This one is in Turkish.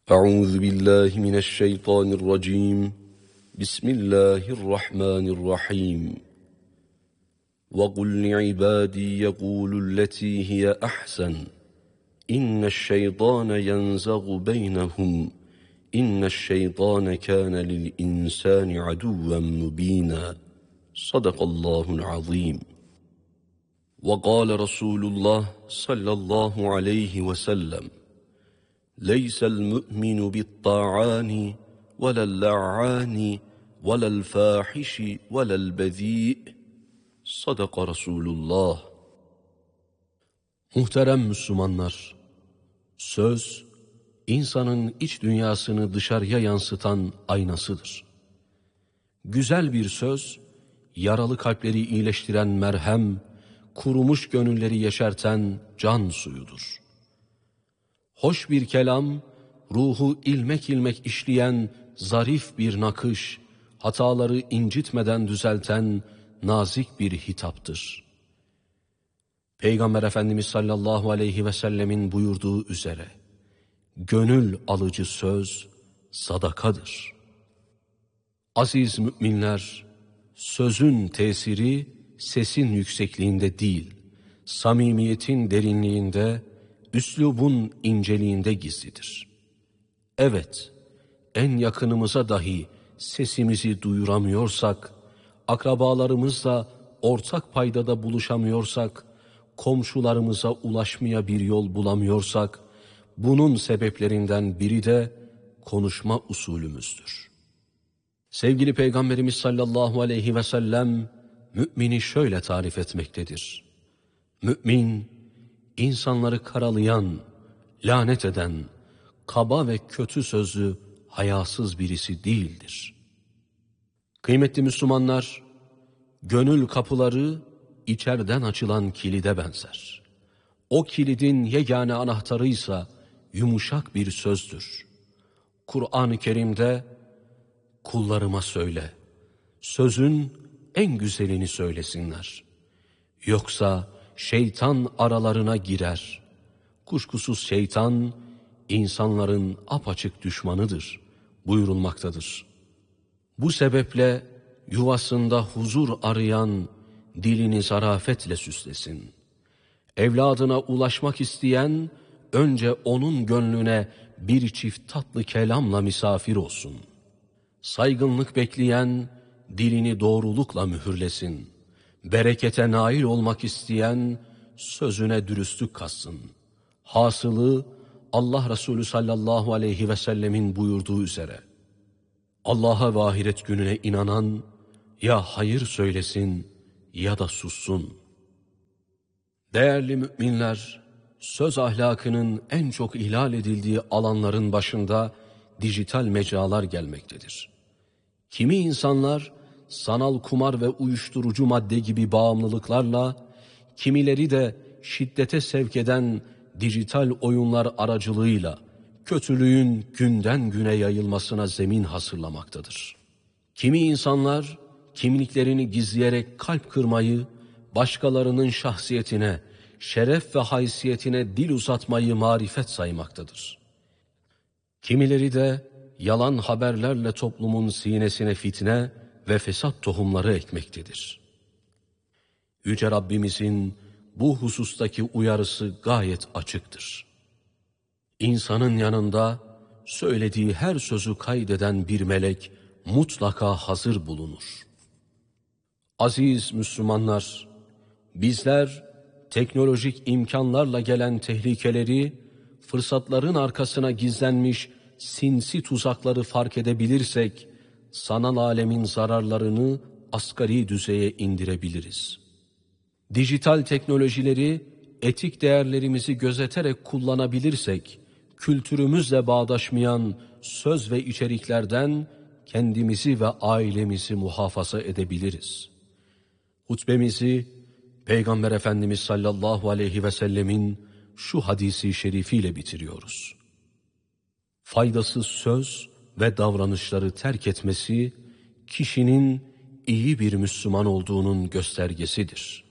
أعوذ بالله من الشيطان الرجيم بسم الله الرحمن الرحيم وقل لعبادي يقولوا التي هي أحسن إن الشيطان ينزغ بينهم إن الشيطان كان للإنسان عدوا مبينا صدق الله العظيم. وقال رسول الله صلى الله عليه وسلم ليس المؤمن بالطاعان ولا اللعان ولا الفاحش ولا البذيء صدق Resulullah. Muhterem Müslümanlar, söz, insanın iç dünyasını dışarıya yansıtan aynasıdır. Güzel bir söz, yaralı kalpleri iyileştiren merhem, kurumuş gönülleri yeşerten can suyudur. Hoş bir kelam, ruhu ilmek ilmek işleyen zarif bir nakış, hataları incitmeden düzelten nazik bir hitaptır. Peygamber Efendimiz sallallahu aleyhi ve sellemin buyurduğu üzere, gönül alıcı söz sadakadır. Aziz müminler, sözün tesiri sesin yüksekliğinde değil, samimiyetin derinliğinde, üslubun inceliğinde gizlidir. Evet, en yakınımıza dahi sesimizi duyuramıyorsak, akrabalarımızla ortak paydada buluşamıyorsak, komşularımıza ulaşmaya bir yol bulamıyorsak, bunun sebeplerinden biri de konuşma usulümüzdür. Sevgili Peygamberimiz sallallahu aleyhi ve sellem, mümini şöyle tarif etmektedir. Mümin, İnsanları karalayan, lanet eden, kaba ve kötü sözlü, hayasız birisi değildir. Kıymetli Müslümanlar, gönül kapıları içeriden açılan kilide benzer. O kilidin yegane anahtarıysa yumuşak bir sözdür. Kur'an-ı Kerim'de, kullarıma söyle, sözün en güzelini söylesinler. Yoksa şeytan aralarına girer. Kuşkusuz şeytan, insanların apaçık düşmanıdır buyurulmaktadır. Bu sebeple yuvasında huzur arayan dilini zarafetle süslesin. Evladına ulaşmak isteyen, önce onun gönlüne bir çift tatlı kelamla misafir olsun. Saygınlık bekleyen, dilini doğrulukla mühürlesin. Berekete nail olmak isteyen, sözüne dürüstlük katsın. Hasılı, Allah Resulü sallallahu aleyhi ve sellemin buyurduğu üzere, Allah'a ve ahiret gününe inanan, ya hayır söylesin ya da sussun. Değerli müminler, söz ahlakının en çok ihlal edildiği alanların başında dijital mecralar gelmektedir. Kimi insanlar, sanal kumar ve uyuşturucu madde gibi bağımlılıklarla, kimileri de şiddete sevk eden dijital oyunlar aracılığıyla kötülüğün günden güne yayılmasına zemin hazırlamaktadır. Kimi insanlar kimliklerini gizleyerek kalp kırmayı, başkalarının şahsiyetine, şeref ve haysiyetine dil uzatmayı marifet saymaktadır. Kimileri de yalan haberlerle toplumun sinesine fitne ve fesat tohumları ekmektedir. Yüce Rabbimizin bu husustaki uyarısı gayet açıktır. İnsanın yanında söylediği her sözü kaydeden bir melek mutlaka hazır bulunur. Aziz Müslümanlar, bizler teknolojik imkanlarla gelen tehlikeleri, fırsatların arkasına gizlenmiş sinsi tuzakları fark edebilirsek, sanal alemin zararlarını asgari düzeye indirebiliriz. Dijital teknolojileri etik değerlerimizi gözeterek kullanabilirsek, kültürümüzle bağdaşmayan söz ve içeriklerden kendimizi ve ailemizi muhafaza edebiliriz. Hutbemizi Peygamber Efendimiz sallallahu aleyhi ve sellemin şu hadisi şerifiyle bitiriyoruz. Faydasız söz ve davranışları terk etmesi, kişinin iyi bir Müslüman olduğunun göstergesidir.